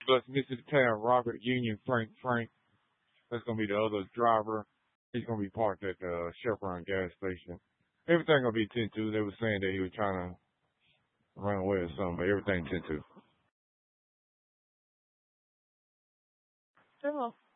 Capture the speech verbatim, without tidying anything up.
Plus missing the town, Robert Union Frank Frank. That's gonna be the other driver. He's gonna be parked at the Chevron gas station. Everything gonna be ten two. They were saying that he was trying to run away or something, but everything ten two. Hello.